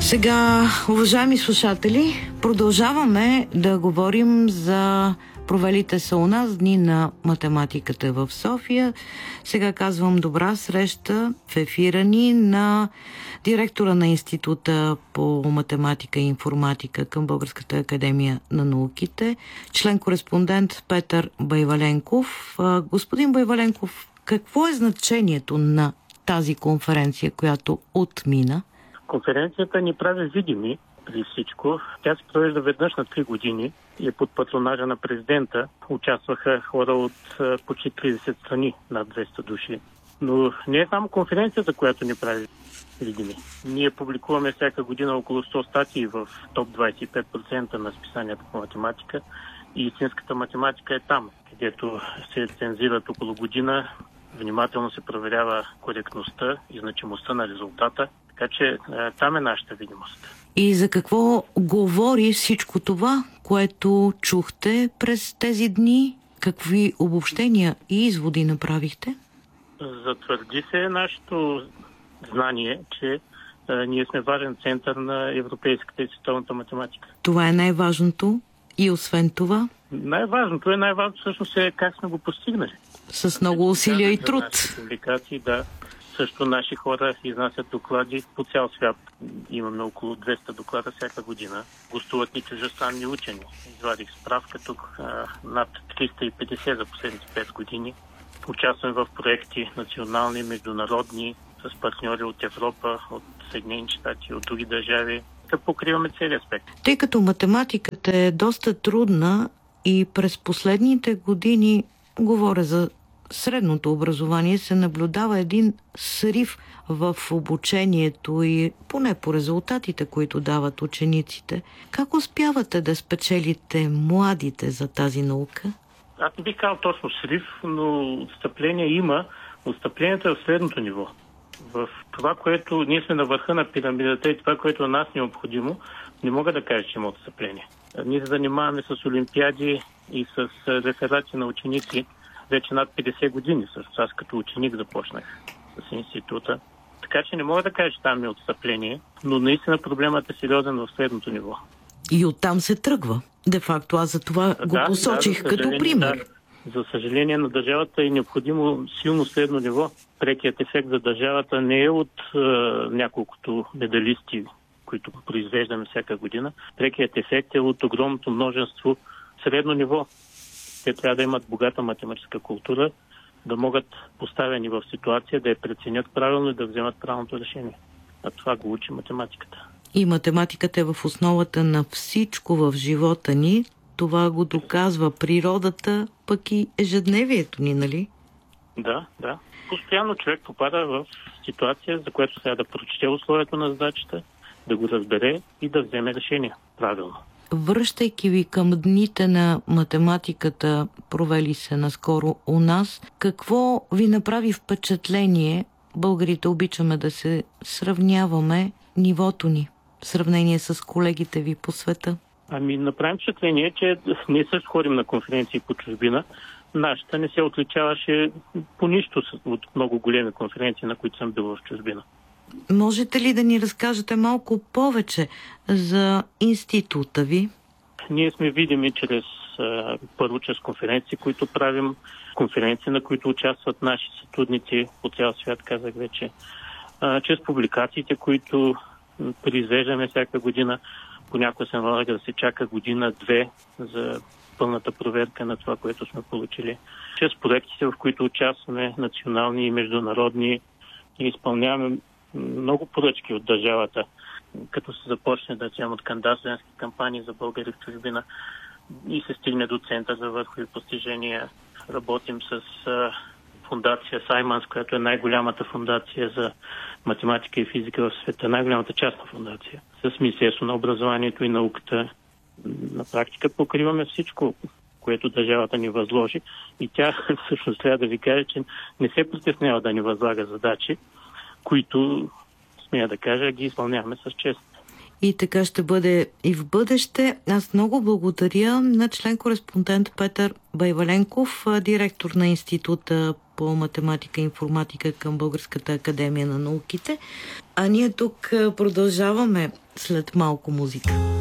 Сега, уважаеми слушатели, продължаваме да говорим за провелите се у нас дни на математиката в София. Сега казвам добра среща в ефира ни на директора на Института по математика и информатика към Българската академия на науките, член-кореспондент Петър Байваленков. Господин Байваленков, какво е значението на тази конференция, която отмина? Конференцията ни прави видими при всичко. Тя се провежда веднъж на 3 години и е под патронажа на президента. Участваха хора от почти 30 страни, над 200 души. Но не е само конференцията, която ни прави видими. Ние публикуваме всяка година около 100 статии в топ 25% на списанията по математика и истинската математика е там, където се цензират около година. Внимателно се проверява коректността и значимостта на резултата. Така че там е нашата видимост. И за какво говори всичко това, което чухте през тези дни? Какви обобщения и изводи направихте? Затвърди се нашето знание, че ние сме важен център на европейската и световната математика. Това е най-важното и освен това? Най-важното всъщност е как сме го постигнали. С много усилия и труд. Публикации, да. Също наши хора изнасят доклади по цял свят. Имаме около 200 доклада всяка година. Гостуват ни чуждестранни учени. Извадих справка тук над 350 за последните 5 години. Участваме в проекти национални, международни, с партньори от Европа, от Съединените щати, от други държави. Да покриваме целия аспект. Тъй като математиката е доста трудна и през последните години, говоря за средното образование, се наблюдава един срив в обучението и поне по резултатите, които дават учениците. Как успявате да спечелите младите за тази наука? Аз не бих казал точно срив, но отстъпление има. Отстъплението е в средното ниво. В това, което ние сме на върха на пирамидата и това, което на нас е необходимо, не мога да кажа, че има отстъпление. Ние се занимаваме с олимпиади и с реферати на ученици вече над 50 години. Също аз като ученик започнах с института. Така че не мога да кажа, че там е отстъпление, но наистина проблемът е сериозен в средното ниво. И оттам се тръгва. Де-факто аз за това го посочих като пример. Да, за съжаление на държавата е необходимо силно средно ниво. Прекият ефект за държавата не е от няколкото медалисти, които произвеждаме всяка година. Прекият ефект е от огромното множество средно ниво. Те трябва да имат богата математическа култура, да могат поставени в ситуация да я преценят правилно и да вземат правилното решение. А това го учи математиката. И математиката е в основата на всичко в живота ни. Това го доказва природата, пък и ежедневието ни, нали? Да. Постоянно човек попада в ситуация, за която сега да прочете условието на задачата, да го разбере и да вземе решение правилно. Връщайки ви към дните на математиката, провели се наскоро у нас, какво ви направи впечатление? Българите обичаме да се сравняваме нивото ни в сравнение с колегите ви по света. Направим впечатление, че ние също ходим на конференции по чужбина. Нашата не се отличаваше по нищо от много големи конференции, на които съм бил в чужбина. Можете ли да ни разкажете малко повече за института ви? Ние сме видими първо чрез конференции, които правим, конференции, на които участват наши сътрудници по цял свят, казах вече, чрез публикациите, които произвеждаме всяка година. Понякога се налага да се чака година-две за пълната проверка на това, което сме получили. Чрез проектите, в които участваме, национални и международни, и изпълняваме много поръчки от държавата, като се започне да вземем от кандидатски кампании за българи в чужбина и се стигне до Център за върхови постижения. Работим с фундация Саймънс, която е най-голямата фундация за математика и физика в света, най-голямата частна фундация. С Министерство на образованието и науката. На практика покриваме всичко, което държавата ни възложи, и тя всъщност трябва да ви каже, че не се притеснява да ни възлага задачи, които, смея да кажа, ги изпълняваме с чест. И така ще бъде и в бъдеще. Аз много благодаря на член-кореспондент Петър Байваленков, директор на Института по математика и информатика към Българската академия на науките. А ние тук продължаваме след малко музика.